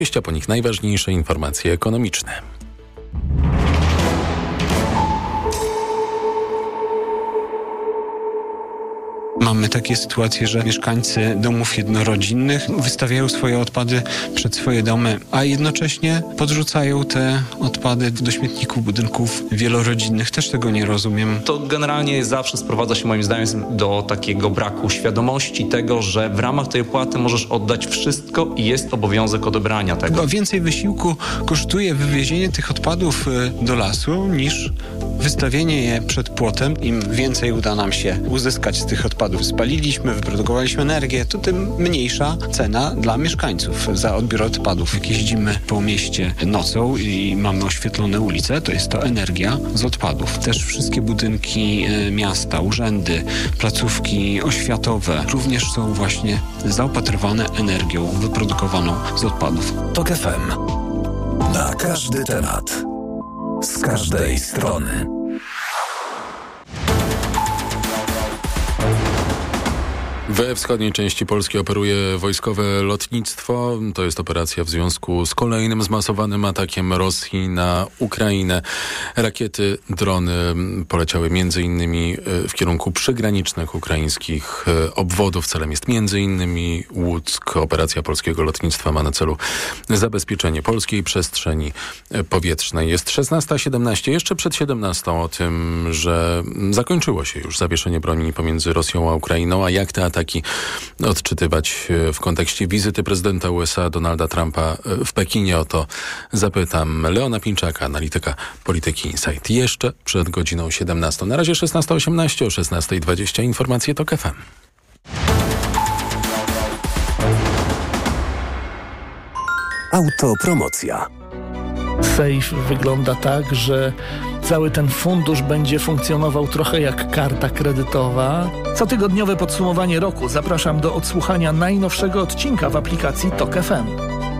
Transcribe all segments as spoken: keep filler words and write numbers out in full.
a po nich najważniejsze informacje ekonomiczne. Mamy takie sytuacje, że mieszkańcy domów jednorodzinnych wystawiają swoje odpady przed swoje domy, a jednocześnie podrzucają te odpady do śmietników budynków wielorodzinnych. Też tego nie rozumiem. To generalnie zawsze sprowadza się moim zdaniem do takiego braku świadomości tego, że w ramach tej opłaty możesz oddać wszystko i jest obowiązek odebrania tego. Chyba więcej wysiłku kosztuje wywiezienie tych odpadów do lasu niż wystawienie je przed płotem. Im więcej uda nam się uzyskać z tych odpadów, spaliliśmy, wyprodukowaliśmy energię, to tym mniejsza cena dla mieszkańców za odbiór odpadów. Jak jeździmy po mieście nocą i mamy oświetlone ulice, to jest to energia z odpadów. Też wszystkie budynki miasta, urzędy, placówki oświatowe również są właśnie zaopatrywane energią wyprodukowaną z odpadów. TOK F M. Na każdy temat. Z każdej strony. We wschodniej części Polski operuje wojskowe lotnictwo. To jest operacja w związku z kolejnym zmasowanym atakiem Rosji na Ukrainę. Rakiety, drony poleciały między innymi w kierunku przygranicznych ukraińskich obwodów. Celem jest między innymi Łuck. Operacja polskiego lotnictwa ma na celu zabezpieczenie polskiej przestrzeni powietrznej. Jest szesnasta siedemnaście. Jeszcze przed siedemnastą o tym, że zakończyło się już zawieszenie broni pomiędzy Rosją a Ukrainą, a jak te ataki odczytywać w kontekście wizyty prezydenta U S A Donalda Trumpa w Pekinie. O to zapytam Leona Pinczaka, analityka Polityki Insight. Jeszcze przed godziną siedemnastą. Na razie szesnasta osiemnaście, o szesnasta dwadzieścia informacje TOK F M. Autopromocja. Sejf wygląda tak, że cały ten fundusz będzie funkcjonował trochę jak karta kredytowa. Cotygodniowe podsumowanie roku. Zapraszam do odsłuchania najnowszego odcinka w aplikacji TOK F M.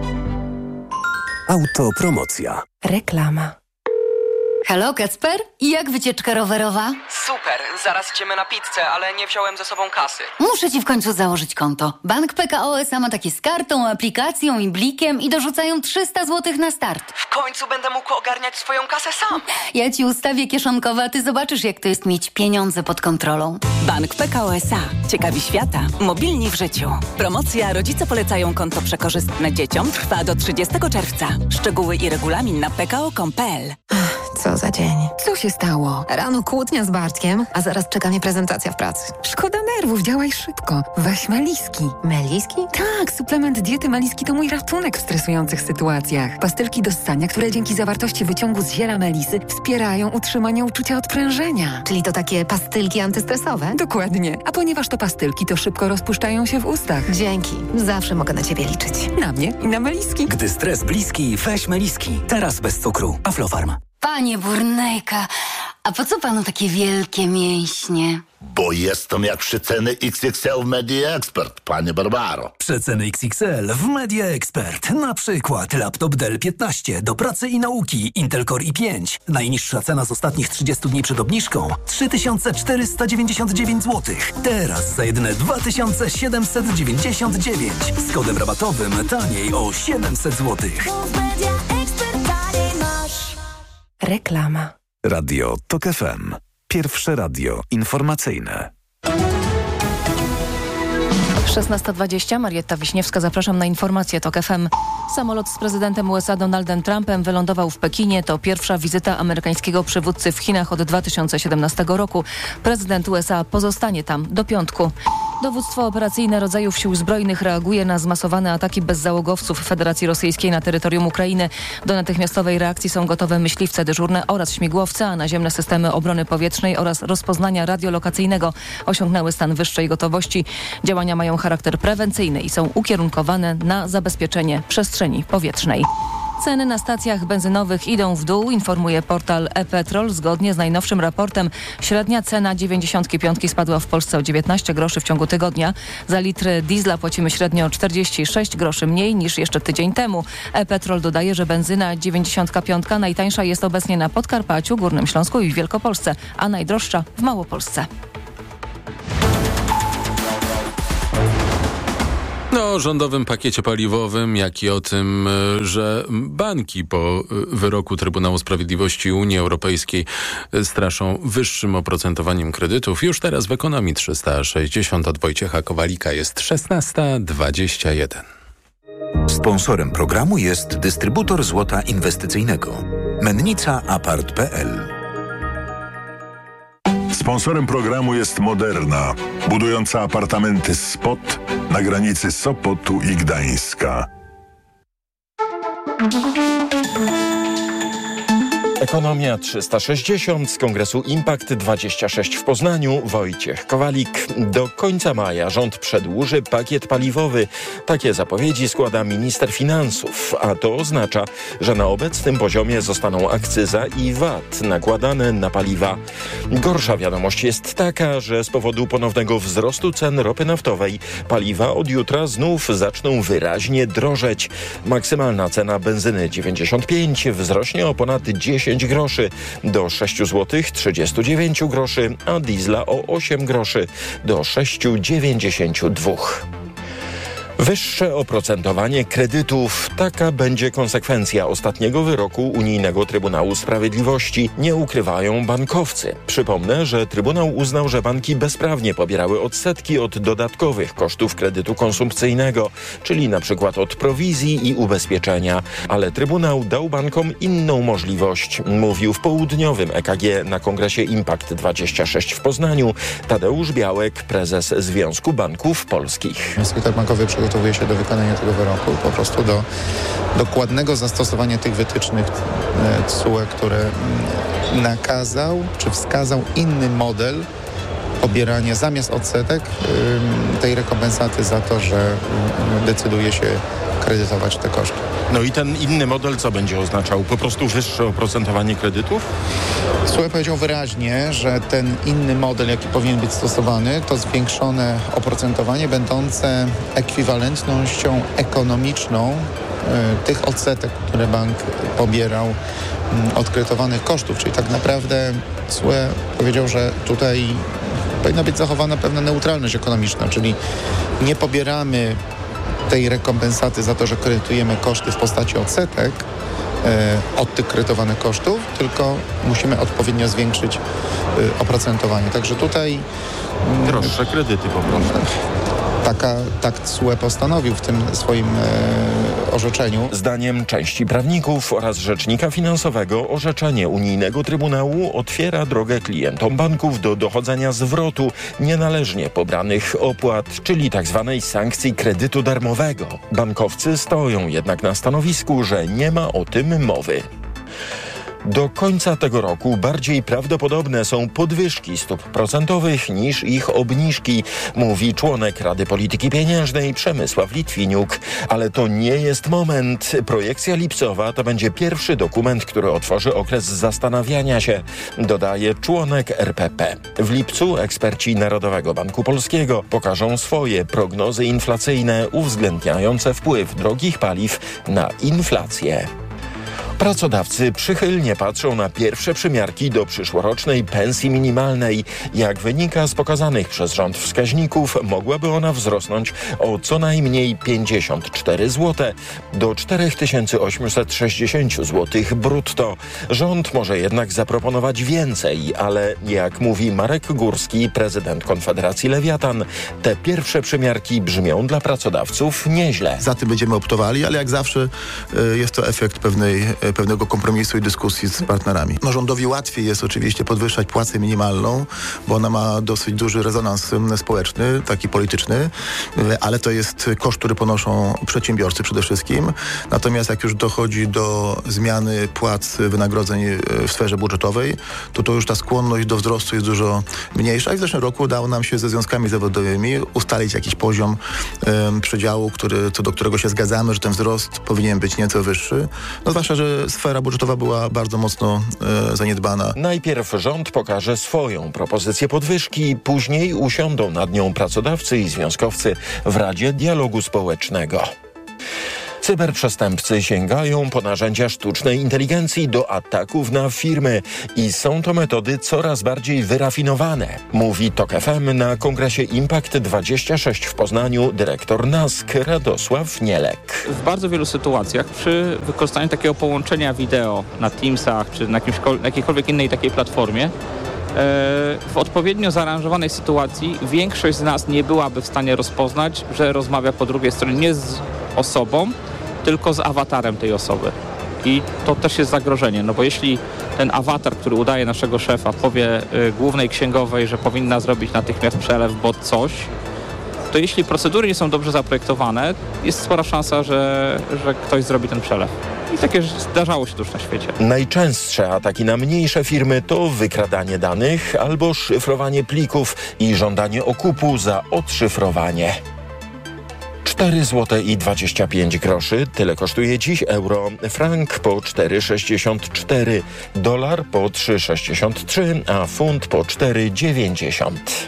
Autopromocja. Reklama. Halo, Kacper? I jak wycieczka rowerowa? Super, zaraz idziemy na pizzę, ale nie wziąłem ze sobą kasy. Muszę ci w końcu założyć konto. Bank P K O S A ma takie z kartą, aplikacją i blikiem i dorzucają trzysta złotych na start. W końcu będę mógł ogarniać swoją kasę sam. Ja ci ustawię kieszonkowe, a ty zobaczysz, jak to jest mieć pieniądze pod kontrolą. Bank P K O S A. Ciekawi świata. Mobilni w życiu. Promocja Rodzice polecają konto przekorzystne dzieciom trwa do trzydziestego czerwca. Szczegóły i regulamin na p k o kropka com kropka p l. Co za dzień. Co się stało? Rano kłótnia z Bartkiem, a zaraz czeka mnie prezentacja w pracy. Szkoda nerwów, działaj szybko. Weź Meliski. Meliski? Tak, suplement diety Meliski to mój ratunek w stresujących sytuacjach. Pastylki do ssania, które dzięki zawartości wyciągu z ziela melisy wspierają utrzymanie uczucia odprężenia. Czyli to takie pastylki antystresowe? Dokładnie. A ponieważ to pastylki, to szybko rozpuszczają się w ustach. Dzięki. Zawsze mogę na ciebie liczyć. Na mnie i na Meliski. Gdy stres bliski, weź Meliski. Teraz bez cukru. Aflofarm. Panie Burnejka, a po co panu takie wielkie mięśnie? Bo jestem jak przeceny X X L w Media Expert, panie Barbaro. Przeceny X X L w Media Expert. Na przykład laptop Dell piętnaście do pracy i nauki Intel Core i pięć. Najniższa cena z ostatnich trzydziestu dni przed obniżką trzy tysiące czterysta dziewięćdziesiąt dziewięć złotych. Teraz za jedyne dwa tysiące siedemset dziewięćdziesiąt dziewięć. Z kodem rabatowym taniej o siedemset złotych. Reklama. Radio TOK F M. Pierwsze radio informacyjne. szesnasta dwadzieścia, Marietta Wiśniewska, zapraszam na informacje TOK F M. Samolot z prezydentem U S A Donaldem Trumpem wylądował w Pekinie. To pierwsza wizyta amerykańskiego przywódcy w Chinach od dwa tysiące siedemnastego roku. Prezydent U S A pozostanie tam do piątku. Dowództwo operacyjne rodzajów sił zbrojnych reaguje na zmasowane ataki bezzałogowców Federacji Rosyjskiej na terytorium Ukrainy. Do natychmiastowej reakcji są gotowe myśliwce dyżurne oraz śmigłowce, a naziemne systemy obrony powietrznej oraz rozpoznania radiolokacyjnego osiągnęły stan wyższej gotowości. Działania mają charakter prewencyjny i są ukierunkowane na zabezpieczenie przestrzeni powietrznej. Ceny na stacjach benzynowych idą w dół, informuje portal e-Petrol. Zgodnie z najnowszym raportem średnia cena dziewięćdziesiątki piątki spadła w Polsce o dziewiętnaście groszy w ciągu tygodnia. Za litr diesla płacimy średnio czterdzieści sześć groszy mniej niż jeszcze tydzień temu. e-Petrol dodaje, że benzyna dziewięćdziesiątka piątka najtańsza jest obecnie na Podkarpaciu, Górnym Śląsku i w Wielkopolsce, a najdroższa w Małopolsce. No, o rządowym pakiecie paliwowym, jak i o tym, że banki po wyroku Trybunału Sprawiedliwości Unii Europejskiej straszą wyższym oprocentowaniem kredytów. Już teraz w Ekonomii trzysta sześćdziesiąt od Wojciecha Kowalika jest szesnasta dwadzieścia jeden. Sponsorem programu jest dystrybutor złota inwestycyjnego Mennica Apart kropka p l. Sponsorem programu jest Moderna, budująca apartamenty Spot na granicy Sopotu i Gdańska. Ekonomia trzysta sześćdziesiąt z Kongresu Impact dwadzieścia sześć w Poznaniu. Wojciech Kowalik. Do końca maja rząd przedłuży pakiet paliwowy. Takie zapowiedzi składa minister finansów, a to oznacza, że na obecnym poziomie zostaną akcyza i V A T nakładane na paliwa. Gorsza wiadomość jest taka, że z powodu ponownego wzrostu cen ropy naftowej paliwa od jutra znów zaczną wyraźnie drożeć. Maksymalna cena benzyny dziewięćdziesiąt pięć wzrośnie o ponad dziesięć groszy do sześć złotych trzydzieści dziewięć groszy, a diesla o osiem groszy do sześć złotych dziewięćdziesiąt dwa. Wyższe oprocentowanie kredytów. Taka będzie konsekwencja ostatniego wyroku Unijnego Trybunału Sprawiedliwości. Nie ukrywają bankowcy. Przypomnę, że Trybunał uznał, że banki bezprawnie pobierały odsetki od dodatkowych kosztów kredytu konsumpcyjnego, czyli na przykład od prowizji i ubezpieczenia. Ale Trybunał dał bankom inną możliwość, mówił w południowym E K G na Kongresie Impact dwadzieścia sześć w Poznaniu Tadeusz Białek, prezes Związku Banków Polskich. Sektor bankowy przygotowuje się do wykonania tego wyroku, po prostu do dokładnego zastosowania tych wytycznych C U E, które nakazał czy wskazał inny model pobierania zamiast odsetek tej rekompensaty za to, że decyduje się kredytować te koszty. No i ten inny model co będzie oznaczał? Po prostu wyższe oprocentowanie kredytów? C U E powiedział wyraźnie, że ten inny model, jaki powinien być stosowany, to zwiększone oprocentowanie będące ekwiwalentnością ekonomiczną y, tych odsetek, które bank pobierał y, od kredytowanych kosztów. Czyli tak naprawdę C U E powiedział, że tutaj powinna być zachowana pewna neutralność ekonomiczna, czyli nie pobieramy tej rekompensaty za to, że kredytujemy koszty w postaci odsetek e, od tych kredytowanych kosztów, tylko musimy odpowiednio zwiększyć e, oprocentowanie. Także tutaj... Droższe kredyty po prostu. Taka, tak C U E postanowił w tym swoim e, orzeczeniu. Zdaniem części prawników oraz rzecznika finansowego orzeczenie Unijnego Trybunału otwiera drogę klientom banków do dochodzenia zwrotu nienależnie pobranych opłat, czyli tzw. sankcji kredytu darmowego. Bankowcy stoją jednak na stanowisku, że nie ma o tym mowy. Do końca tego roku bardziej prawdopodobne są podwyżki stóp procentowych niż ich obniżki, mówi członek Rady Polityki Pieniężnej Przemysław Litwiniuk. Ale to nie jest moment. Projekcja lipcowa to będzie pierwszy dokument, który otworzy okres zastanawiania się, dodaje członek R P P. W lipcu eksperci Narodowego Banku Polskiego pokażą swoje prognozy inflacyjne uwzględniające wpływ drogich paliw na inflację. Pracodawcy przychylnie patrzą na pierwsze przymiarki do przyszłorocznej pensji minimalnej. Jak wynika z pokazanych przez rząd wskaźników, mogłaby ona wzrosnąć o co najmniej pięćdziesiąt cztery złote do cztery tysiące osiemset sześćdziesiąt złotych brutto. Rząd może jednak zaproponować więcej, ale jak mówi Marek Górski, prezydent Konfederacji Lewiatan, te pierwsze przymiarki brzmią dla pracodawców nieźle. Za tym będziemy optowali, ale jak zawsze y, jest to efekt pewnej pewnego kompromisu i dyskusji z partnerami. No, rządowi łatwiej jest oczywiście podwyższać płacę minimalną, bo ona ma dosyć duży rezonans społeczny, taki polityczny, ale to jest koszt, który ponoszą przedsiębiorcy przede wszystkim. Natomiast jak już dochodzi do zmiany płac, wynagrodzeń w sferze budżetowej, to to już ta skłonność do wzrostu jest dużo mniejsza i w zeszłym roku udało nam się ze związkami zawodowymi ustalić jakiś poziom um, przedziału, który, co do którego się zgadzamy, że ten wzrost powinien być nieco wyższy. No zwłaszcza, że sfera budżetowa była bardzo mocno e, zaniedbana. Najpierw rząd pokaże swoją propozycję podwyżki, później usiądą nad nią pracodawcy i związkowcy w Radzie Dialogu Społecznego. Cyberprzestępcy sięgają po narzędzia sztucznej inteligencji do ataków na firmy i są to metody coraz bardziej wyrafinowane, mówi TOK F M na kongresie Impact dwadzieścia sześć w Poznaniu dyrektor N A S K Radosław Nielek. W bardzo wielu sytuacjach przy wykorzystaniu takiego połączenia wideo na Teamsach czy na, jakimś, na jakiejkolwiek innej takiej platformie, w odpowiednio zaaranżowanej sytuacji większość z nas nie byłaby w stanie rozpoznać, że rozmawia po drugiej stronie nie z osobą, tylko z awatarem tej osoby. I to też jest zagrożenie, no bo jeśli ten awatar, który udaje naszego szefa, powie y, głównej księgowej, że powinna zrobić natychmiast przelew, bo coś, to jeśli procedury nie są dobrze zaprojektowane, jest spora szansa, że, że ktoś zrobi ten przelew. I takie zdarzało się już na świecie. Najczęstsze ataki na mniejsze firmy to wykradanie danych albo szyfrowanie plików i żądanie okupu za odszyfrowanie. cztery złote i dwadzieścia pięć groszy. Tyle kosztuje dziś euro. Frank po cztery sześćdziesiąt cztery, dolar po trzy sześćdziesiąt trzy, a funt po cztery dziewięćdziesiąt.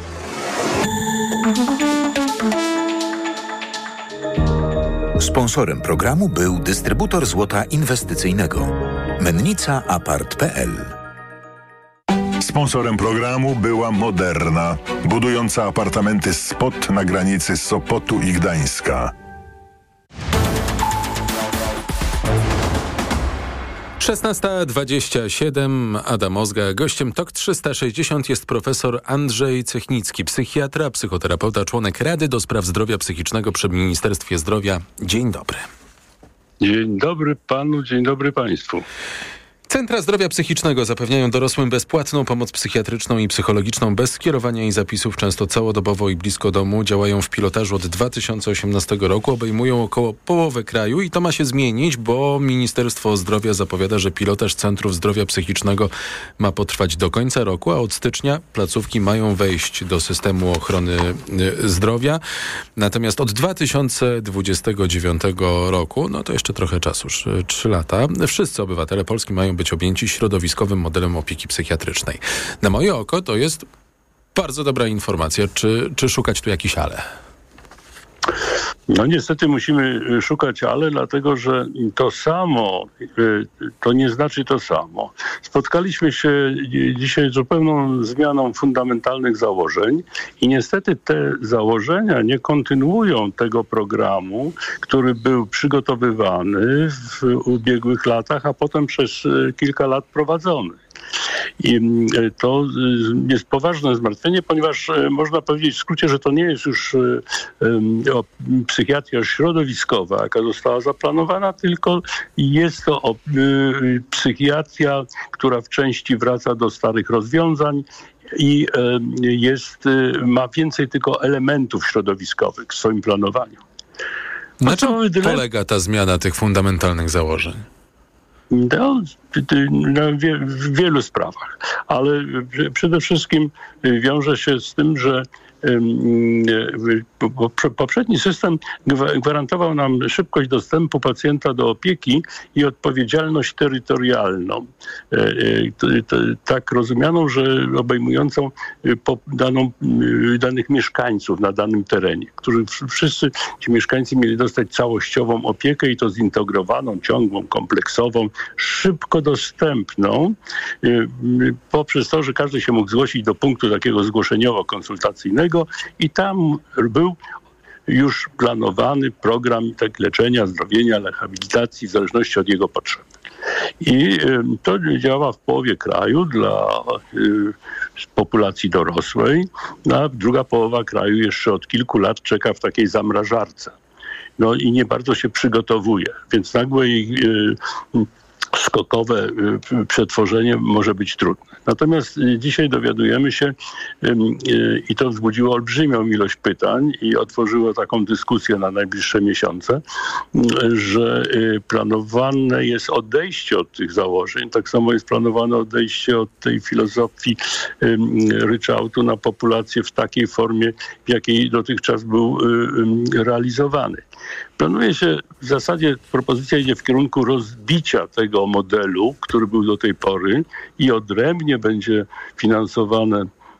Sponsorem programu był dystrybutor złota inwestycyjnego Mennica Apart kropka p l. Sponsorem programu była Moderna, budująca apartamenty Spot na granicy Sopotu i Gdańska. szesnasta dwadzieścia siedem, Adam Ozga. Gościem TOK trzysta sześćdziesiąt jest profesor Andrzej Cechnicki, psychiatra, psychoterapeuta, członek Rady do Spraw Zdrowia Psychicznego przy Ministerstwie Zdrowia. Dzień dobry. Dzień dobry panu, dzień dobry państwu. Centra Zdrowia Psychicznego zapewniają dorosłym bezpłatną pomoc psychiatryczną i psychologiczną bez skierowania i zapisów, często całodobowo i blisko domu. Działają w pilotażu od dwa tysiące osiemnastego roku, obejmują około połowę kraju i to ma się zmienić, bo Ministerstwo Zdrowia zapowiada, że pilotaż Centrów Zdrowia Psychicznego ma potrwać do końca roku, a od stycznia placówki mają wejść do systemu ochrony zdrowia. Natomiast od dwa tysiące dwudziestego dziewiątego roku, no to jeszcze trochę czasu, trzy lata, wszyscy obywatele Polski mają być objęci środowiskowym modelem opieki psychiatrycznej. Na moje oko to jest bardzo dobra informacja. Czy, czy szukać tu jakiś ale? No niestety musimy szukać ale, dlatego że to samo, to nie znaczy to samo. Spotkaliśmy się dzisiaj z zupełną zmianą fundamentalnych założeń i niestety te założenia nie kontynuują tego programu, który był przygotowywany w ubiegłych latach, a potem przez kilka lat prowadzony. I to jest poważne zmartwienie, ponieważ można powiedzieć w skrócie, że to nie jest już psychiatria środowiskowa, jaka została zaplanowana, tylko jest to psychiatria, która w części wraca do starych rozwiązań i jest, ma więcej tylko elementów środowiskowych w swoim planowaniu. Na czym polega ta zmiana tych fundamentalnych założeń? No, w wielu sprawach, ale przede wszystkim wiąże się z tym, że poprzedni system gwarantował nam szybkość dostępu pacjenta do opieki i odpowiedzialność terytorialną. Tak rozumianą, że obejmującą daną, danych mieszkańców na danym terenie, którzy wszyscy ci mieszkańcy mieli dostać całościową opiekę i to zintegrowaną, ciągłą, kompleksową, szybko dostępną, poprzez to, że każdy się mógł zgłosić do punktu takiego zgłoszeniowo-konsultacyjnego i tam był już planowany program tak leczenia, zdrowienia, rehabilitacji w zależności od jego potrzeb. I to działa w połowie kraju dla populacji dorosłej, a druga połowa kraju jeszcze od kilku lat czeka w takiej zamrażarce. No i nie bardzo się przygotowuje, więc nagłe jej skokowe przetworzenie może być trudne. Natomiast dzisiaj dowiadujemy się i to wzbudziło olbrzymią ilość pytań i otworzyło taką dyskusję na najbliższe miesiące, że planowane jest odejście od tych założeń. Tak samo jest planowane odejście od tej filozofii ryczałtu na populację w takiej formie, w jakiej dotychczas był realizowany. Planuje się, w zasadzie propozycja idzie w kierunku rozbicia tego modelu, który był do tej pory i odrębnie będzie finansowane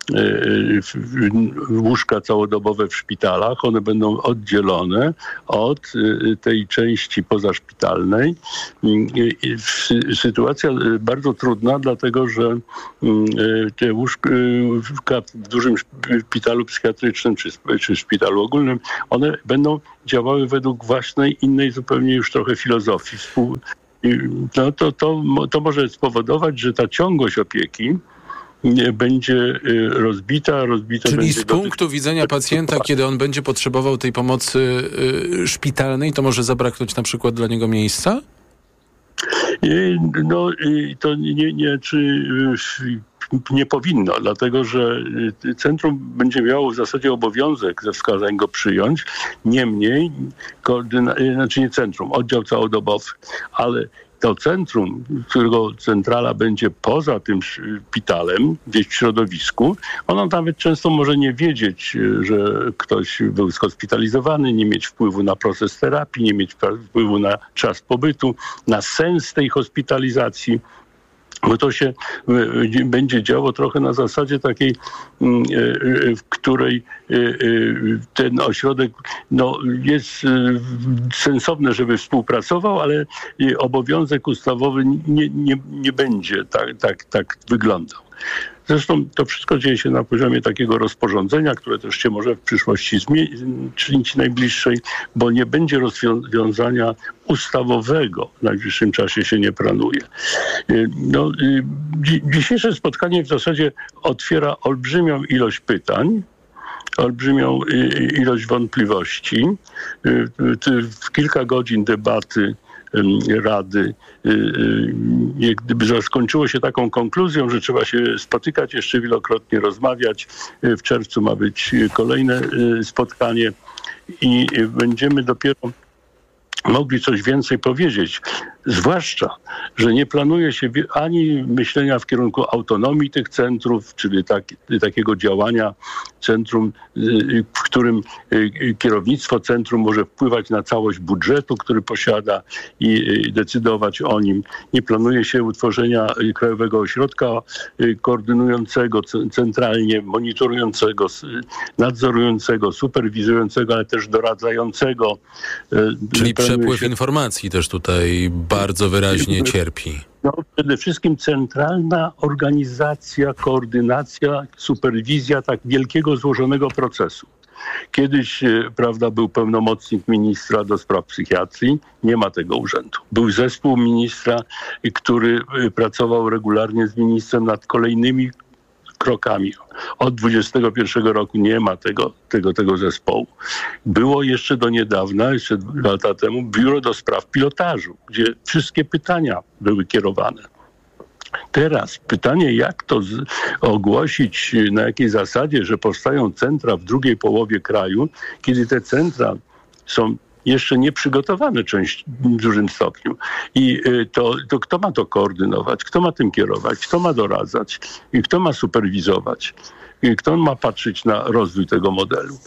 łóżka całodobowe w szpitalach. One będą oddzielone od tej części pozaszpitalnej. Sytuacja bardzo trudna, dlatego że te łóżka w dużym szpitalu psychiatrycznym czy, czy szpitalu ogólnym, one będą działały według własnej, innej zupełnie już trochę filozofii. No to, to, to może spowodować, że ta ciągłość opieki będzie rozbita, rozbita Czyli będzie z punktu do... widzenia pacjenta, kiedy on będzie potrzebował tej pomocy szpitalnej, to może zabraknąć na przykład dla niego miejsca? No to nie, nie czy nie powinno, dlatego że centrum będzie miało w zasadzie obowiązek ze wskazań go przyjąć. Niemniej, koordyna- znaczy nie centrum, oddział całodobowy, ale to centrum, którego centrala będzie poza tym szpitalem, gdzieś w środowisku, ono nawet często może nie wiedzieć, że ktoś był hospitalizowany, nie mieć wpływu na proces terapii, nie mieć wpływu na czas pobytu, na sens tej hospitalizacji. Bo to się będzie działo trochę na zasadzie takiej, w której ten ośrodek no, jest sensowne, żeby współpracował, ale obowiązek ustawowy nie, nie, nie będzie tak, tak, tak wyglądał. Zresztą to wszystko dzieje się na poziomie takiego rozporządzenia, które też się może w przyszłości zmienić najbliższej, bo nie będzie rozwiązania ustawowego w najbliższym czasie się nie planuje. No, dzisiejsze spotkanie w zasadzie otwiera olbrzymią ilość pytań, olbrzymią ilość wątpliwości. W kilka godzin debaty Rady, jak gdyby skończyło się taką konkluzją, że trzeba się spotykać jeszcze wielokrotnie, rozmawiać. W czerwcu ma być kolejne spotkanie i będziemy dopiero mogli coś więcej powiedzieć. Zwłaszcza, że nie planuje się ani myślenia w kierunku autonomii tych centrów, czyli tak, takiego działania centrum, w którym kierownictwo centrum może wpływać na całość budżetu, który posiada i decydować o nim. Nie planuje się utworzenia Krajowego Ośrodka koordynującego, centralnie monitorującego, nadzorującego, superwizującego, ale też doradzającego. Czyli przepływ się... informacji też tutaj bardzo wyraźnie cierpi. No, przede wszystkim centralna organizacja, koordynacja, superwizja tak wielkiego, złożonego procesu. Kiedyś, prawda, był pełnomocnik ministra do spraw psychiatrii. Nie ma tego urzędu. Był zespół ministra, który pracował regularnie z ministrem nad kolejnymi krokami. Od dwudziestego pierwszego roku nie ma tego, tego, tego zespołu. Było jeszcze do niedawna, jeszcze dwa lata temu, biuro do spraw pilotażu, gdzie wszystkie pytania były kierowane. Teraz pytanie, jak to z- ogłosić, na jakiej zasadzie, że powstają centra w drugiej połowie kraju, kiedy te centra są jeszcze nieprzygotowane część w dużym stopniu. I to, to kto ma to koordynować? Kto ma tym kierować? Kto ma doradzać? I kto ma superwizować? I kto ma patrzeć na rozwój tego modelu?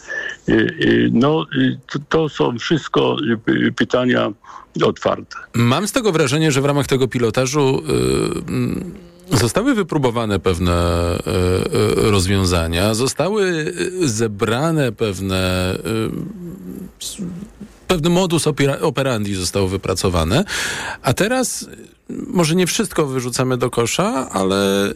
No, to, to są wszystko pytania otwarte. Mam z tego wrażenie, że w ramach tego pilotażu yy, zostały wypróbowane pewne yy, rozwiązania, zostały zebrane pewne yy, pewny modus operandi został wypracowany, a teraz może nie wszystko wyrzucamy do kosza, ale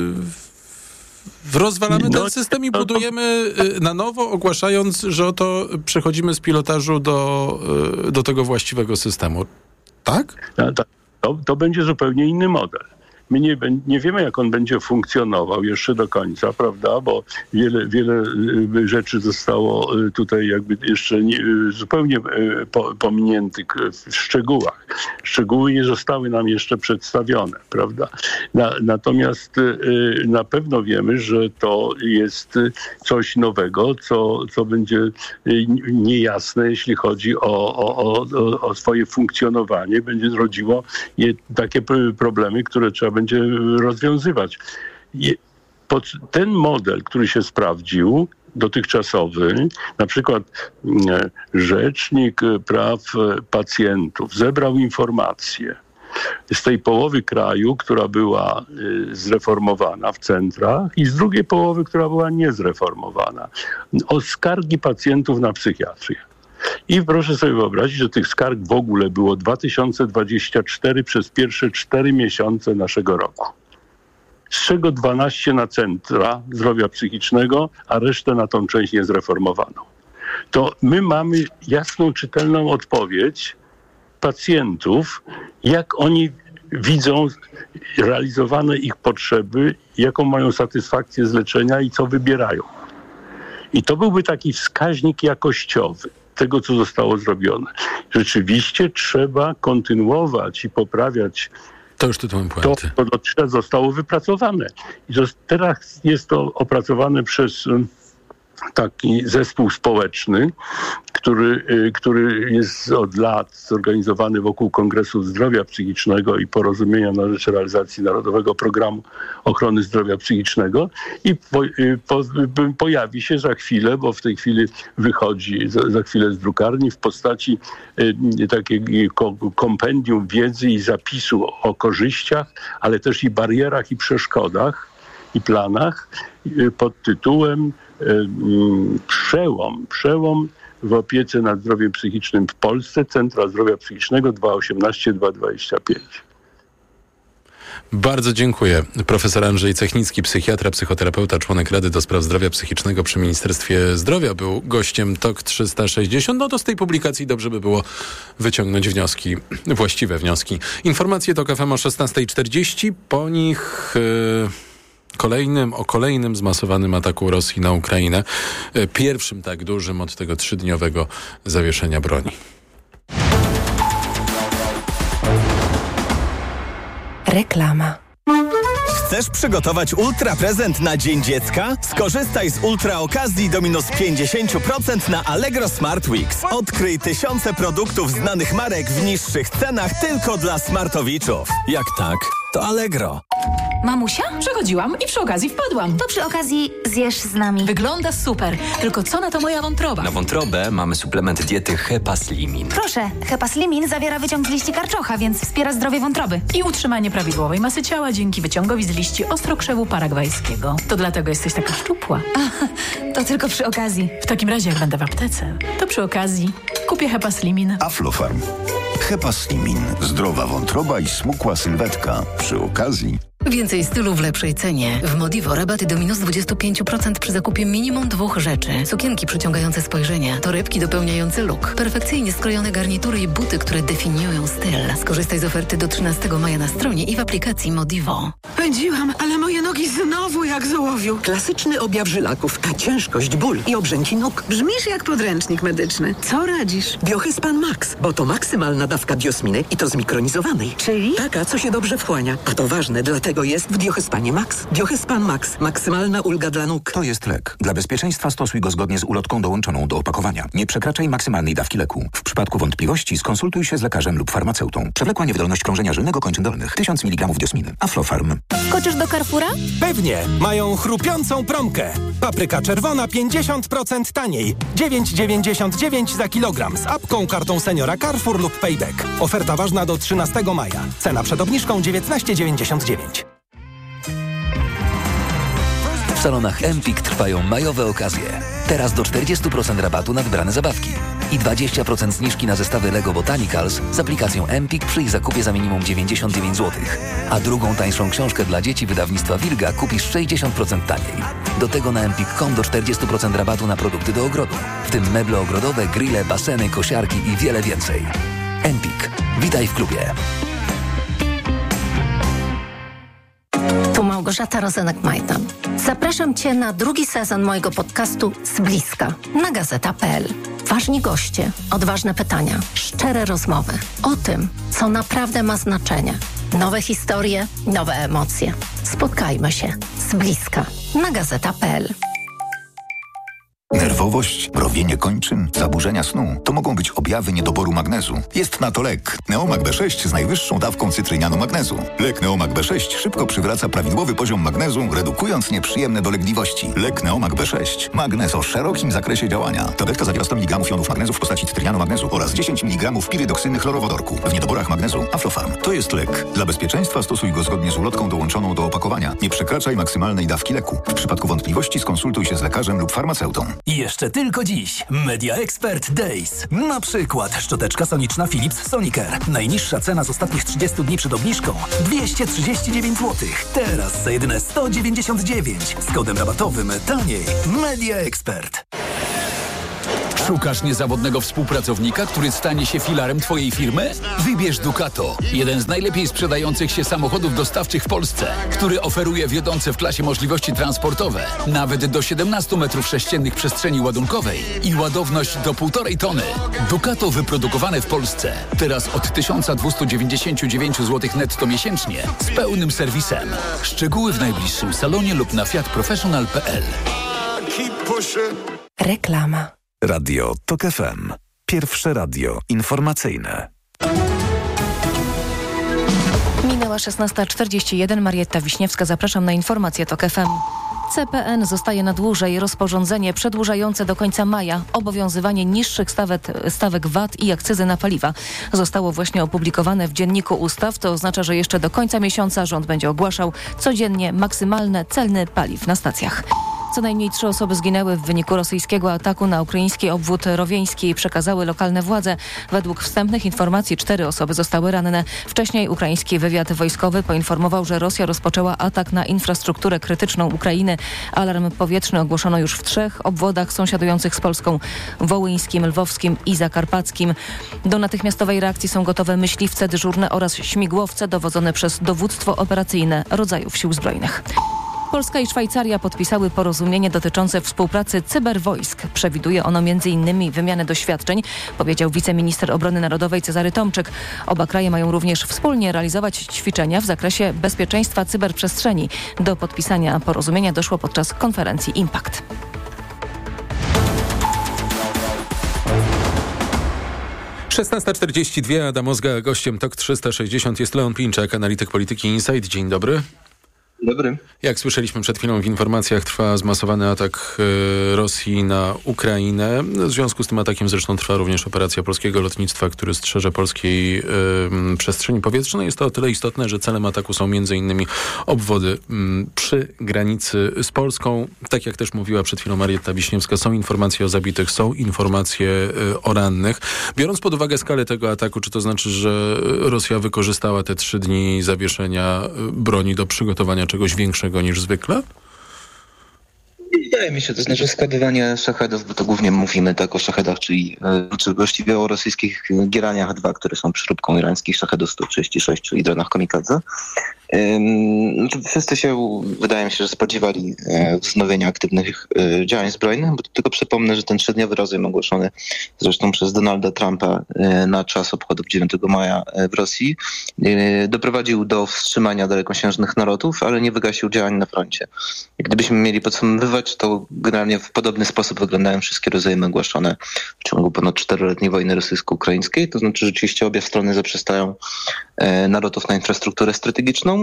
yy, rozwalamy ten system i budujemy na nowo, ogłaszając, że oto przechodzimy z pilotażu do, yy, do tego właściwego systemu. Tak? To, to będzie zupełnie inny model. My nie, nie wiemy, jak on będzie funkcjonował jeszcze do końca, prawda, bo wiele, wiele rzeczy zostało tutaj jakby jeszcze nie, zupełnie po, pominiętych w szczegółach. Szczegóły nie zostały nam jeszcze przedstawione, prawda. Na, natomiast na pewno wiemy, że to jest coś nowego, co, co będzie niejasne, jeśli chodzi o, o, o, o swoje funkcjonowanie. Będzie rodziło je takie problemy, które trzeba będzie rozwiązywać. Ten model, który się sprawdził, dotychczasowy, na przykład Rzecznik Praw Pacjentów zebrał informacje Z tej połowy kraju, która była zreformowana w centrach i z drugiej połowy, która była niezreformowana. O skargi pacjentów na psychiatrię. I proszę sobie wyobrazić, że tych skarg w ogóle było dwa tysiące dwadzieścia cztery przez pierwsze cztery miesiące naszego roku. Z czego dwanaście na centra zdrowia psychicznego, a resztę na tą część niezreformowaną. To my mamy jasną, czytelną odpowiedź pacjentów, jak oni widzą realizowane ich potrzeby, jaką mają satysfakcję z leczenia i co wybierają. I to byłby taki wskaźnik jakościowy tego, co zostało zrobione. Rzeczywiście trzeba kontynuować i poprawiać to, już tytułem puenty. To, co dotychczas zostało wypracowane. I to, teraz jest to opracowane przez taki zespół społeczny, który, który jest od lat zorganizowany wokół Kongresu Zdrowia Psychicznego i Porozumienia na rzecz realizacji Narodowego Programu Ochrony Zdrowia Psychicznego i po, po, pojawi się za chwilę, bo w tej chwili wychodzi za, za chwilę z drukarni w postaci y, takiego kompendium wiedzy i zapisu o korzyściach, ale też i barierach i przeszkodach i planach y, pod tytułem Przełom, przełom w opiece nad zdrowiem psychicznym w Polsce, Centra Zdrowia Psychicznego dwa osiemnaście dwa dwadzieścia pięć. Bardzo dziękuję. Profesor Andrzej Cechnicki, psychiatra, psychoterapeuta, członek Rady do Spraw Zdrowia Psychicznego przy Ministerstwie Zdrowia, był gościem T O K trzysta sześćdziesiąt. No to z tej publikacji dobrze by było wyciągnąć wnioski, właściwe wnioski. Informacje T O K F M o szesnasta czterdzieści. Po nich... Yy... Kolejnym, o kolejnym zmasowanym ataku Rosji na Ukrainę. Pierwszym tak dużym od tego trzydniowego zawieszenia broni. Reklama. Chcesz przygotować ultra prezent na Dzień Dziecka? Skorzystaj z ultra okazji do minus pięćdziesiąt procent na Allegro Smart Weeks. Odkryj tysiące produktów znanych marek w niższych cenach tylko dla smartowiczów. Jak tak, to Allegro. Mamusia? Przechodziłam i przy okazji wpadłam. To przy okazji zjesz z nami. Wygląda super, tylko co na to moja wątroba? Na wątrobę mamy suplement diety Hepaslimin. Proszę, Hepaslimin zawiera wyciąg z liści karczocha, więc wspiera zdrowie wątroby. I utrzymanie prawidłowej masy ciała dzięki wyciągowi z liści ostrokrzewu paragwajskiego. To dlatego jesteś taka szczupła. A, to tylko przy okazji. W takim razie jak będę w aptece, to przy okazji kupię Hepaslimin. Aflofarm. Hepaslimin. Zdrowa wątroba i smukła sylwetka. Przy okazji... Więcej stylu w lepszej cenie. W Modivo rabaty do minus dwadzieścia pięć procent przy zakupie minimum dwóch rzeczy. Sukienki przyciągające spojrzenie, torebki dopełniające look, perfekcyjnie skrojone garnitury i buty, które definiują styl. Skorzystaj z oferty do trzynastego maja na stronie i w aplikacji Modivo. Pędziłam, ale moje nogi znowu jak z ołowiu. Klasyczny objaw żylaków, a ciężkość, ból i obrzęki nóg. Brzmisz jak podręcznik medyczny. Co radzisz? Biohyspan Max, bo to maksymalna dawka biosminy i to zmikronizowanej. Czyli? Taka, co się dobrze wchłania. A to ważne, dlatego jest w Biohyspanie Max. Biohyspan Max. Maksymalna ulga dla nóg. To jest lek. Dla bezpieczeństwa stosuj go zgodnie z ulotką dołączoną do opakowania. Nie przekraczaj maksymalnej dawki leku. W przypadku wątpliwości skonsultuj się z lekarzem lub farmaceutą. Przewlekła niewydolność krążenia żylnego kończyn dolnych. tysiąc miligramów diosminy. Aflofarm. Skoczysz do Carrefoura? Pewnie. Mają chrupiącą promkę. Papryka czerwona pięćdziesiąt procent taniej. dziewięć dziewięćdziesiąt dziewięć za kilogram z apką, kartą seniora Carrefour lub Payback. Oferta ważna do trzynastego maja. Cena przed obniżką dziewiętnaście dziewięćdziesiąt dziewięć. W salonach Empik trwają majowe okazje. Teraz do czterdzieści procent rabatu na wybrane zabawki i dwadzieścia procent zniżki na zestawy Lego Botanicals z aplikacją Empik przy ich zakupie za minimum dziewięćdziesiąt dziewięć złotych. A drugą tańszą książkę dla dzieci wydawnictwa Wilga kupisz sześćdziesiąt procent taniej. Do tego na empik kropka com do czterdzieści procent rabatu na produkty do ogrodu, w tym meble ogrodowe, grille, baseny, kosiarki i wiele więcej. Empik. Witaj w klubie. Tu Małgorzata Rozenek-Majdan. Zapraszam Cię na drugi sezon mojego podcastu Z bliska na gazeta kropka pe el. Ważni goście, odważne pytania, szczere rozmowy o tym, co naprawdę ma znaczenie. Nowe historie, nowe emocje. Spotkajmy się z bliska na gazeta kropka pe el. Nerwowy nerwowość, mrowienie kończyn, zaburzenia snu. To mogą być objawy niedoboru magnezu. Jest na to lek. Neomag B sześć z najwyższą dawką cytrynianu magnezu. Lek Neomag B sześć szybko przywraca prawidłowy poziom magnezu, redukując nieprzyjemne dolegliwości. Lek Neomag B sześć. Magnez o szerokim zakresie działania. Tabletka zawiera sto miligramów jonów magnezu w postaci cytrynianu magnezu oraz dziesięć miligramów pirydoksyny chlorowodorku. W niedoborach magnezu Aflofarm. To jest lek. Dla bezpieczeństwa stosuj go zgodnie z ulotką dołączoną do opakowania. Nie przekraczaj maksymalnej dawki leku. W przypadku wątpliwości skonsultuj się z lekarzem lub farmaceutą. I jeszcze tylko dziś Media Expert Days. Na przykład szczoteczka soniczna Philips Sonicare. Najniższa cena z ostatnich trzydziestu dni przed obniżką dwieście trzydzieści dziewięć złotych. Teraz za jedyne sto dziewięćdziesiąt dziewięć. Z kodem rabatowym taniej. Media Expert. Szukasz niezawodnego współpracownika, który stanie się filarem Twojej firmy? Wybierz Ducato, jeden z najlepiej sprzedających się samochodów dostawczych w Polsce, który oferuje wiodące w klasie możliwości transportowe, nawet do siedemnaście metrów sześciennych przestrzeni ładunkowej i ładowność do półtorej tony. Ducato wyprodukowane w Polsce. Teraz od tysiąc dwieście dziewięćdziesiąt dziewięć złotych netto miesięcznie z pełnym serwisem. Szczegóły w najbliższym salonie lub na fiat professional kropka p l. Reklama. Radio TOK F M. Pierwsze radio informacyjne. Minęła szesnasta czterdzieści jeden. Marietta Wiśniewska. Zapraszam na informację TOK F M. C P N zostaje na dłużej. Rozporządzenie przedłużające do końca maja obowiązywanie niższych stawek, stawek V A T i akcyzy na paliwa zostało właśnie opublikowane w Dzienniku Ustaw. To oznacza, że jeszcze do końca miesiąca rząd będzie ogłaszał codziennie maksymalne ceny paliw na stacjach. Co najmniej trzy osoby zginęły w wyniku rosyjskiego ataku na ukraiński obwód rowieński, przekazały lokalne władze. Według wstępnych informacji cztery osoby zostały ranne. Wcześniej ukraiński wywiad wojskowy poinformował, że Rosja rozpoczęła atak na infrastrukturę krytyczną Ukrainy. Alarm powietrzny ogłoszono już w trzech obwodach sąsiadujących z Polską: wołyńskim, lwowskim i zakarpackim. Do natychmiastowej reakcji są gotowe myśliwce dyżurne oraz śmigłowce dowodzone przez dowództwo operacyjne rodzajów sił zbrojnych. Polska i Szwajcaria podpisały porozumienie dotyczące współpracy cyberwojsk. Przewiduje ono między innymi wymianę doświadczeń, powiedział wiceminister obrony narodowej Cezary Tomczyk. Oba kraje mają również wspólnie realizować ćwiczenia w zakresie bezpieczeństwa cyberprzestrzeni. Do podpisania porozumienia doszło podczas konferencji Impact. szesnasta czterdzieści dwa, Adam Ozga, gościem TOK trzysta sześćdziesiąt jest Leon Pinczak, analityk polityki Insight. Dzień dobry. Dobry. Jak słyszeliśmy przed chwilą w informacjach, trwa zmasowany atak y, Rosji na Ukrainę. W związku z tym atakiem zresztą trwa również operacja polskiego lotnictwa, który strzeże polskiej y, przestrzeni powietrznej. Jest to o tyle istotne, że celem ataku są między innymi obwody y, przy granicy z Polską. Tak jak też mówiła przed chwilą Marietta Wiśniewska, są informacje o zabitych, są informacje y, o rannych. Biorąc pod uwagę skalę tego ataku, czy to znaczy, że Rosja wykorzystała te trzy dni zawieszenia broni do przygotowania czegoś większego niż zwykle? Wydaje mi się, to znaczy składowanie szachedów, bo to głównie mówimy tak o szachedach, czyli czy właściwie o rosyjskich Gieraniach dwa, które są przyróbką irańskich szachedów sto trzydzieści sześć, czyli dronach kamikadze. Ym, wszyscy się, wydaje mi się, że spodziewali e, wznowienia aktywnych e, działań zbrojnych, bo tylko przypomnę, że ten trzydniowy rozejm ogłoszony zresztą przez Donalda Trumpa e, na czas obchodów dziewiątego maja e, w Rosji e, doprowadził do wstrzymania dalekosiężnych nalotów, ale nie wygasił działań na froncie. Gdybyśmy mieli podsumowywać, to generalnie w podobny sposób wyglądają wszystkie rozejmy ogłaszane w ciągu ponad czteroletniej wojny rosyjsko-ukraińskiej, to znaczy rzeczywiście obie strony zaprzestają e, nalotów na infrastrukturę strategiczną.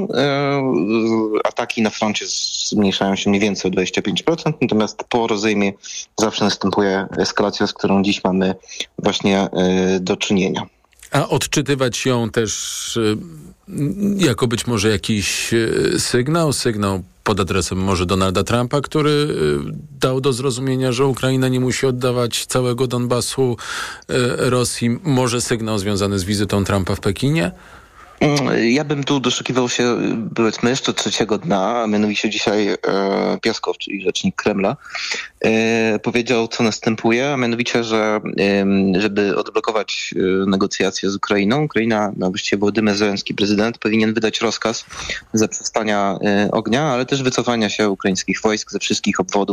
Ataki na froncie zmniejszają się mniej więcej o dwadzieścia pięć procent, natomiast po rozejmie zawsze następuje eskalacja, z którą dziś mamy właśnie do czynienia. A odczytywać ją też jako być może jakiś sygnał, sygnał pod adresem może Donalda Trumpa, który dał do zrozumienia, że Ukraina nie musi oddawać całego Donbasu Rosji. Może sygnał związany z wizytą Trumpa w Pekinie? Ja bym tu doszukiwał się, powiedzmy, jeszcze trzeciego dna, a mianowicie dzisiaj e, Piaskow, czyli rzecznik Kremla, e, powiedział, co następuje, a mianowicie, że e, żeby odblokować e, negocjacje z Ukrainą, Ukraina, no właściwie Wołodymyr Zełenski, prezydent, powinien wydać rozkaz zaprzestania e, ognia, ale też wycofania się ukraińskich wojsk ze wszystkich obwodów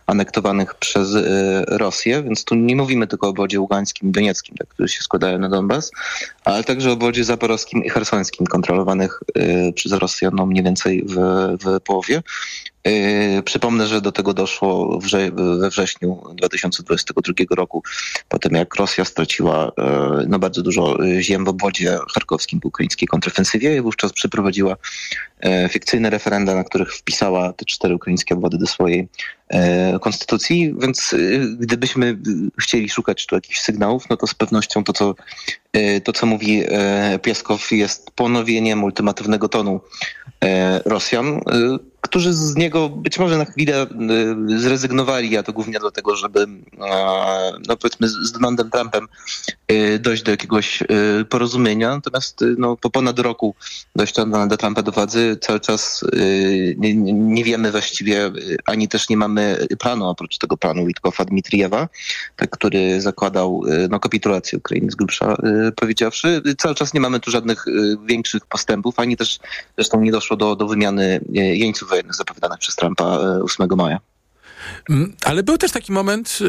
anektowanych przez Rosję, więc tu nie mówimy tylko o obwodzie ługańskim i donieckim, tak, które się składają na Donbas, ale także o obwodzie zaporowskim i chersońskim kontrolowanych przez Rosjan no, mniej więcej w, w połowie. Yy, przypomnę, że do tego doszło wrze- we wrześniu dwa tysiące dwudziestego drugiego roku, po tym jak Rosja straciła yy, no, bardzo dużo ziem w obwodzie charkowskim po ukraińskiej kontrofensywie i wówczas przeprowadziła yy, fikcyjne referenda, na których wpisała te cztery ukraińskie obwody do swojej yy, konstytucji, więc yy, gdybyśmy chcieli szukać tu jakichś sygnałów, no to z pewnością to, co, yy, to, co mówi yy, Pieskow, jest ponowieniem ultimatywnego tonu yy, Rosjan, yy, którzy z niego być może na chwilę zrezygnowali, a to głównie dlatego, żeby no powiedzmy z Donaldem Trumpem dojść do jakiegoś porozumienia. Natomiast no, po ponad roku dojścia Donalda Trumpa do władzy cały czas nie, nie wiemy właściwie, ani też nie mamy planu, oprócz tego planu Witkowa Dmitrijewa, tak, który zakładał no, kapitulację Ukrainy z grubsza powiedziawszy. Cały czas nie mamy tu żadnych większych postępów, ani też zresztą nie doszło do, do wymiany jeńców wojennych zapowiadanych przez Trumpa ósmego maja. Ale był też taki moment,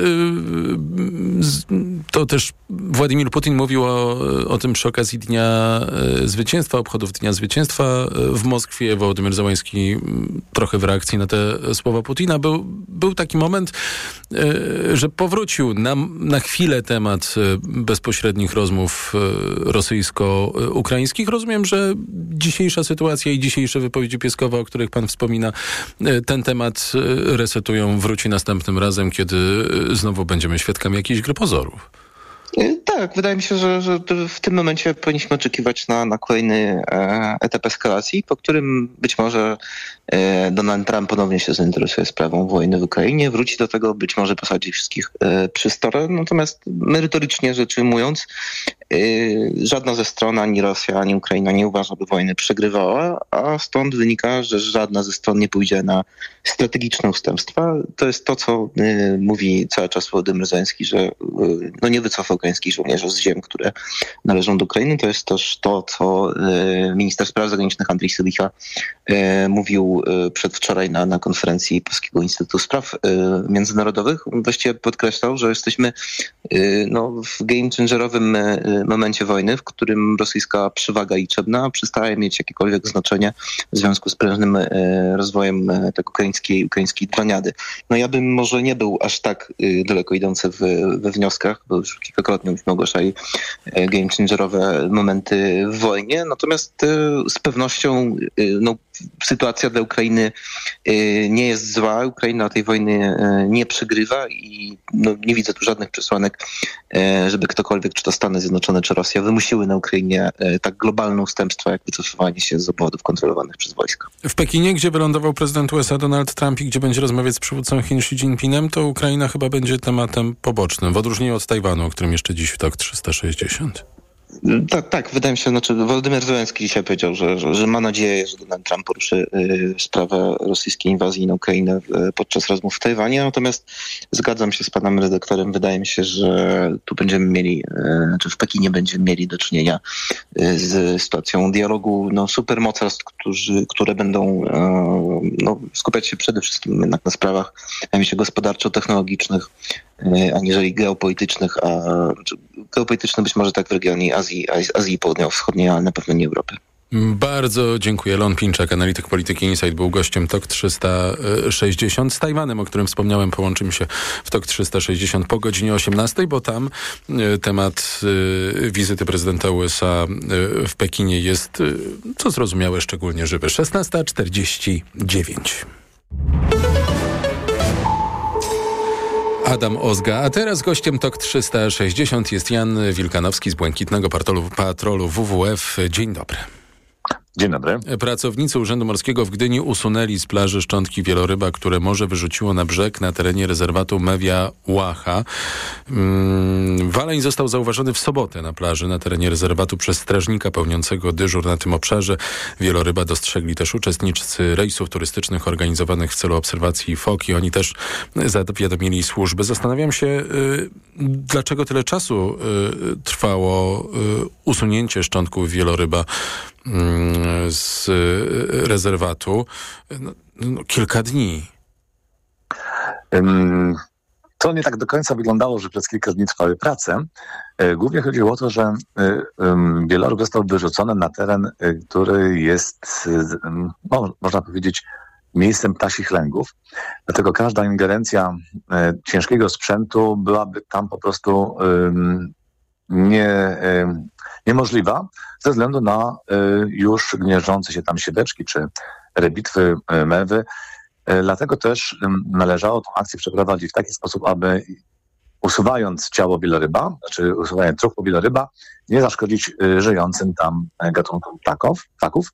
to też Władimir Putin mówił o, o tym przy okazji Dnia Zwycięstwa, obchodów Dnia Zwycięstwa w Moskwie. Wołodymyr Zełański trochę w reakcji na te słowa Putina. Był, był taki moment, że powrócił na, na chwilę temat bezpośrednich rozmów rosyjsko-ukraińskich. Rozumiem, że dzisiejsza sytuacja i dzisiejsze wypowiedzi Pieskowa, o których pan wspomina, ten temat resetują, wróci następnym razem, kiedy znowu będziemy świadkami jakiejś gry pozorów. Tak, wydaje mi się, że, że w tym momencie powinniśmy oczekiwać na, na kolejny e, etap eskalacji, po którym być może e, Donald Trump ponownie się zainteresuje sprawą wojny w Ukrainie, wróci do tego, być może posadzi wszystkich e, przy stole. Natomiast merytorycznie rzecz ujmując, e, żadna ze stron, ani Rosja, ani Ukraina nie uważa, by wojny przegrywała, a stąd wynika, że żadna ze stron nie pójdzie na strategiczne ustępstwa. To jest to, co e, mówi cały czas Wołodymyr Zełański, że e, no nie wycofa ukraińskich żołnierzy z ziem, które należą do Ukrainy. To jest też to, co e, minister spraw zagranicznych Andrii Sybicha e, mówił e, przedwczoraj na, na konferencji Polskiego Instytutu Spraw e, Międzynarodowych. Właściwie podkreślał, że jesteśmy e, no, w game changerowym e, momencie wojny, w którym rosyjska przewaga liczebna przestaje mieć jakiekolwiek znaczenie w związku z prężnym e, rozwojem e, tak ukraińskiej, ukraińskiej droniady. No ja bym może nie był aż tak e, daleko idący w, we wnioskach, bo już kilkakrotnie myśmy ogłaszali game changerowe momenty w wojnie, natomiast z pewnością no, sytuacja dla Ukrainy nie jest zła. Ukraina tej wojny nie przegrywa i no, nie widzę tu żadnych przesłanek, żeby ktokolwiek, czy to Stany Zjednoczone, czy Rosja, wymusiły na Ukrainie tak globalne ustępstwa, jak wycofywanie się z obwodów kontrolowanych przez wojska. W Pekinie, gdzie wylądował prezydent U S A Donald Trump i gdzie będzie rozmawiać z przywódcą Chin Xi Jinpingem, to Ukraina chyba będzie tematem pobocznym, w odróżnieniu od Tajwanu, o którym jeszcze dziś w TOK trzysta sześćdziesiąt. Tak, tak, wydaje mi się, znaczy Wołodymyr Zełański dzisiaj powiedział, że, że, że ma nadzieję, że Donald Trump poruszy y, sprawę rosyjskiej inwazji na Ukrainę y, podczas rozmów w Tajwanie, natomiast zgadzam się z panem redaktorem, wydaje mi się, że tu będziemy mieli, y, znaczy w Pekinie będziemy mieli do czynienia y, z sytuacją dialogu no, supermocarstw, którzy, które będą y, no, skupiać się przede wszystkim jednak na sprawach, wydaje mi się, gospodarczo-technologicznych, aniżeli geopolitycznych, a znaczy, geopolityczne być może tak w regionie Azji, Azji Południowo-Wschodniej, ale na pewno nie Europy. Bardzo dziękuję. Lon Pinczak, analityk polityki Insight, był gościem TOK trzysta sześćdziesiąt. Z Tajwanem, o którym wspomniałem, połączymy się w TOK trzysta sześćdziesiąt po godzinie osiemnastej, bo tam y, temat y, wizyty prezydenta U S A y, w Pekinie jest, y, co zrozumiałe, szczególnie żywy. szesnasta czterdzieści dziewięć. Adam Ozga, a teraz gościem TOK trzysta sześćdziesiąt jest Jan Wilkanowski z Błękitnego Patrolu, patrolu W W F. Dzień dobry. Dzień dobry. Pracownicy Urzędu Morskiego w Gdyni usunęli z plaży szczątki wieloryba, które morze wyrzuciło na brzeg na terenie rezerwatu Mewia Łacha. Hmm, waleń został zauważony w sobotę na plaży na terenie rezerwatu przez strażnika pełniącego dyżur na tym obszarze. Wieloryba dostrzegli też uczestnicy rejsów turystycznych organizowanych w celu obserwacji foki. Oni też zawiadomili służby. Zastanawiam się, y, dlaczego tyle czasu y, trwało y, usunięcie szczątków wieloryba z rezerwatu. No, no, kilka dni. To nie tak do końca wyglądało, że przez kilka dni trwały prace. Głównie chodziło o to, że wieloryb został wyrzucony na teren, który jest, można powiedzieć, miejscem ptasich lęgów. Dlatego każda ingerencja ciężkiego sprzętu byłaby tam po prostu nie, niemożliwa ze względu na już gnieżdżące się tam siedeczki czy rebitwy, mewy. Dlatego też należało tą akcję przeprowadzić w taki sposób, aby usuwając ciało wieloryba, znaczy usuwając truchło wieloryba, nie zaszkodzić żyjącym tam gatunkom ptaków. ptaków.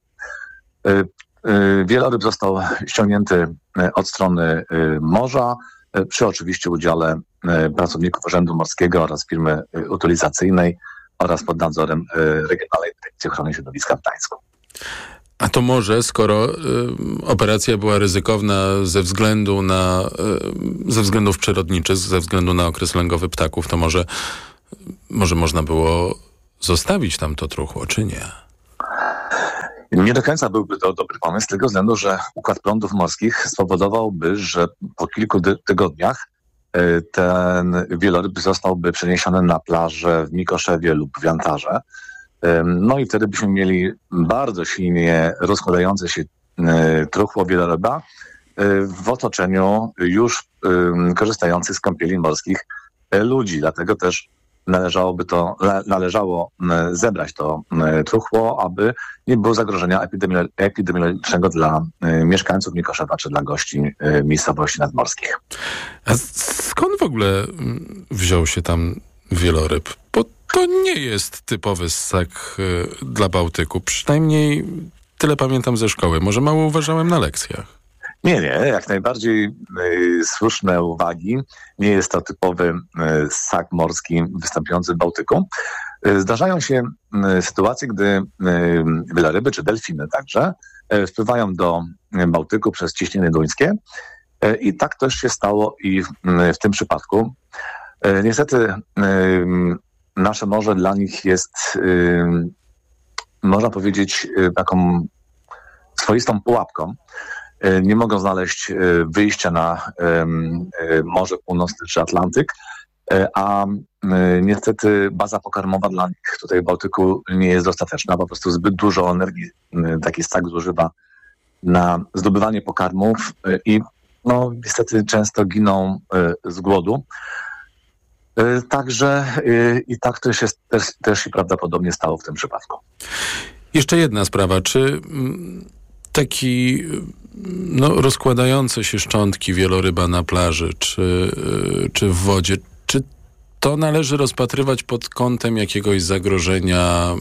Wieloryb został ściągnięty od strony morza przy oczywiście udziale pracowników Urzędu Morskiego oraz firmy utylizacyjnej oraz pod nadzorem Regionalnej Dyrekcji Ochrony Środowiska w Gdańsku. A to może, skoro y, operacja była ryzykowna ze względu na, y, ze względów przyrodniczych, ze względu na okres lęgowy ptaków, to może, może można było zostawić tam to truchło, czy nie? Nie do końca byłby to dobry pomysł, z tego względu, że układ prądów morskich spowodowałby, że po kilku dy- tygodniach y, ten wieloryb zostałby przeniesiony na plażę w Mikoszewie lub w Jantarze. No i wtedy byśmy mieli bardzo silnie rozkładające się truchło wieloryba w otoczeniu już korzystających z kąpieli morskich ludzi. Dlatego też należałoby to, należało zebrać to truchło, aby nie było zagrożenia epidemi- epidemiologicznego dla mieszkańców Mikoszewa czy dla gości miejscowości nadmorskich. A skąd w ogóle wziął się tam wieloryb? Bo to nie jest typowy ssak y, dla Bałtyku. Przynajmniej tyle pamiętam ze szkoły. Może mało uważałem na lekcjach. Nie, nie. Jak najbardziej y, słuszne uwagi. Nie jest to typowy y, ssak morski występujący w Bałtyku. Y, zdarzają się y, sytuacje, gdy y, wieloryby czy delfiny także y, wpływają do Bałtyku przez ciśnienie duńskie. Y, I tak też się stało i w, y, w tym przypadku. Y, niestety y, nasze morze dla nich jest, y, można powiedzieć, y, taką swoistą pułapką. Y, nie mogą znaleźć y, wyjścia na y, y, Morze Północne czy Atlantyk, y, a y, niestety baza pokarmowa dla nich tutaj w Bałtyku nie jest dostateczna. Po prostu zbyt dużo energii y, taki ssak zużywa na zdobywanie pokarmów y, i no, niestety często giną y, z głodu. Także i tak to się też, też się prawdopodobnie stało w tym przypadku. Jeszcze jedna sprawa. Czy taki no, rozkładające się szczątki wieloryba na plaży czy, czy w wodzie, czy to należy rozpatrywać pod kątem jakiegoś zagrożenia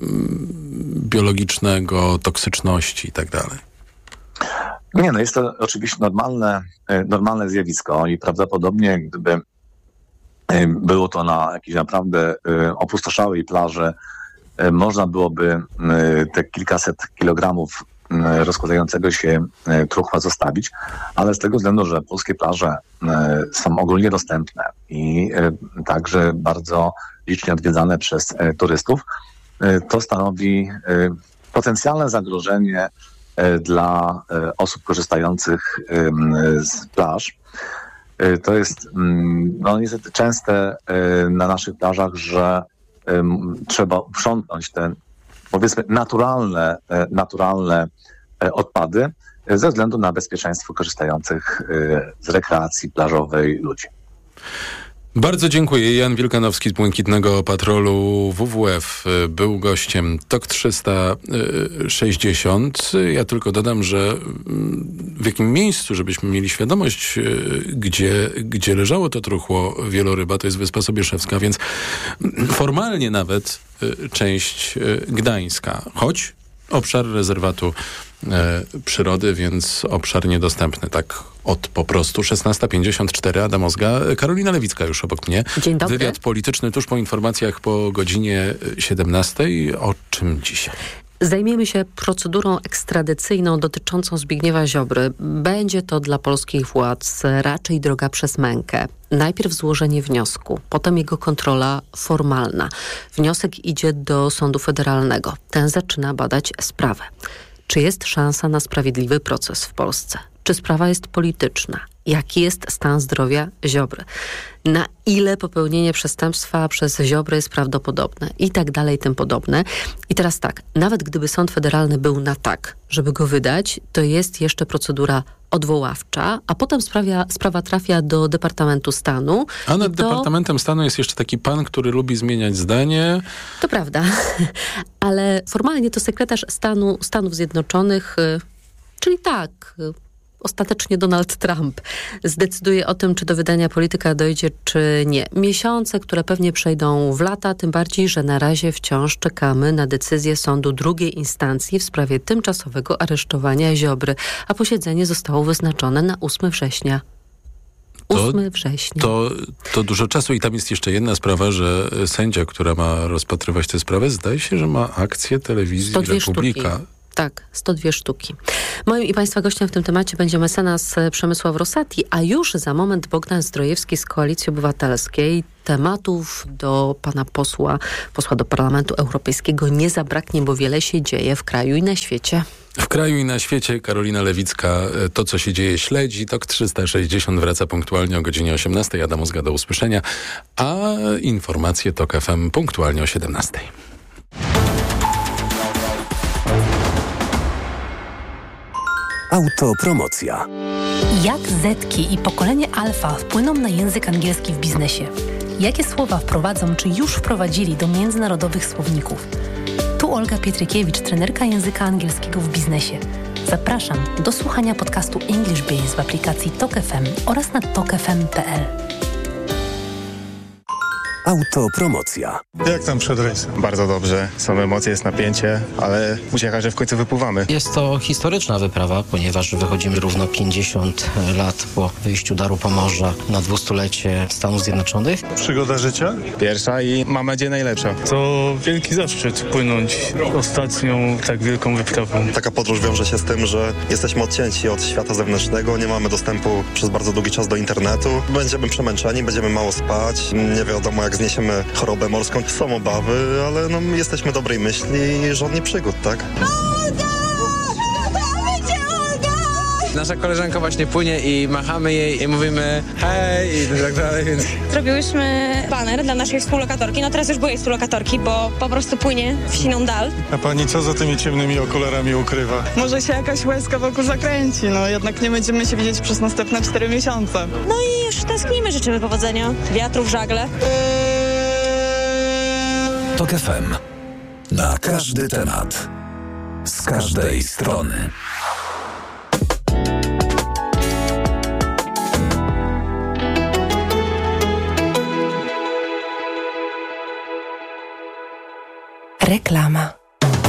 biologicznego, toksyczności i tak dalej? Nie, no jest to oczywiście normalne, normalne zjawisko i prawdopodobnie gdyby było to na jakiejś naprawdę opustoszałej plaży, można byłoby te kilkaset kilogramów rozkładającego się truchła zostawić, ale z tego względu, że polskie plaże są ogólnie dostępne i także bardzo licznie odwiedzane przez turystów, to stanowi potencjalne zagrożenie dla osób korzystających z plaż. To jest no, niestety częste na naszych plażach, że trzeba uprzątnąć te, powiedzmy, naturalne, naturalne odpady ze względu na bezpieczeństwo korzystających z rekreacji plażowej ludzi. Bardzo dziękuję. Jan Wilkanowski z Błękitnego Patrolu W W F był gościem T O K trzysta sześćdziesiąt. Ja tylko dodam, że w jakim miejscu, żebyśmy mieli świadomość, gdzie, gdzie leżało to truchło wieloryba, to jest Wyspa Sobieszewska, więc formalnie nawet część gdańska, choć obszar rezerwatu e, przyrody, więc obszar niedostępny, tak od po prostu. szesnasta pięćdziesiąt cztery, Adam Ozga. Karolina Lewicka już obok mnie. Dzień dobry. Wywiad polityczny tuż po informacjach po godzinie siedemnastej. O czym dzisiaj? Zajmiemy się procedurą ekstradycyjną dotyczącą Zbigniewa Ziobry. Będzie to dla polskich władz raczej droga przez mękę. Najpierw złożenie wniosku, potem jego kontrola formalna. Wniosek idzie do Sądu Federalnego. Ten zaczyna badać sprawę. Czy jest szansa na sprawiedliwy proces w Polsce? czy sprawa jest polityczna? Jaki jest stan zdrowia Ziobry? Na ile popełnienie przestępstwa przez Ziobrę jest prawdopodobne? I tak dalej, tym podobne. I teraz tak, nawet gdyby sąd federalny był na tak, żeby go wydać, to jest jeszcze procedura odwoławcza, a potem sprawia, sprawa trafia do Departamentu Stanu. A nad to, Departamentem Stanu jest jeszcze taki pan, który lubi zmieniać zdanie. To prawda, ale formalnie to sekretarz Stanu Stanów Zjednoczonych, czyli tak... Ostatecznie Donald Trump zdecyduje o tym, czy do wydania polityka dojdzie, czy nie. Miesiące, które pewnie przejdą w lata, tym bardziej, że na razie wciąż czekamy na decyzję sądu drugiej instancji w sprawie tymczasowego aresztowania Ziobry, a posiedzenie zostało wyznaczone na ósmego września. ósmego września. To, to dużo czasu i tam jest jeszcze jedna sprawa, że sędzia, która ma rozpatrywać tę sprawę, zdaje się, że ma akcję telewizji Republika. Sztuki. Tak, sto dwie sztuki. Moim i Państwa gościem w tym temacie będzie mecenas Przemysław Rosati, a już za moment Bogdan Zdrojewski z Koalicji Obywatelskiej. Tematów do pana posła, posła do Parlamentu Europejskiego nie zabraknie, bo wiele się dzieje w kraju i na świecie. W kraju i na świecie Karolina Lewicka to, co się dzieje, śledzi. Tok trzysta sześćdziesiąt wraca punktualnie o godzinie osiemnastej. Adam Ozga, do usłyszenia. A informacje Tok F M punktualnie o siedemnastej. Autopromocja. Jak Zetki i pokolenie Alfa wpłyną na język angielski w biznesie? Jakie słowa wprowadzą, czy już wprowadzili do międzynarodowych słowników? Tu Olga Pietrykiewicz, trenerka języka angielskiego w biznesie. Zapraszam do słuchania podcastu English Biz w aplikacji Tok F M oraz na tok f m kropka p l. Autopromocja. Jak tam przed rejsem? Bardzo dobrze. Są emocje, jest napięcie, ale ucieka, że w końcu wypływamy. Jest to historyczna wyprawa, ponieważ wychodzimy równo pięćdziesiąt lat po wyjściu Daru Pomorza na dwustulecie Stanów Zjednoczonych. Przygoda życia? Pierwsza i mam nadzieję najlepsza. To wielki zaszczyt płynąć ostatnią tak wielką wyprawą. Taka podróż wiąże się z tym, że jesteśmy odcięci od świata zewnętrznego, nie mamy dostępu przez bardzo długi czas do internetu. Będziemy przemęczeni, będziemy mało spać, nie wiadomo jak zniesiemy chorobę morską. Są obawy, ale no, jesteśmy dobrej myśli i żadnych przygód, tak? Nasza koleżanka właśnie płynie i machamy jej i mówimy hej i tak dalej, więc... Zrobiłyśmy baner dla naszej współlokatorki, no teraz już byłej współlokatorki, bo po prostu płynie w siną dal. A pani co za tymi ciemnymi okularami ukrywa? Może się jakaś łezka wokół zakręci, no jednak nie będziemy się widzieć przez następne cztery miesiące. No i już tęsknimy, życzymy powodzenia, wiatru w żagle. Tok F M. Na każdy temat. Z każdej strony. Reklama.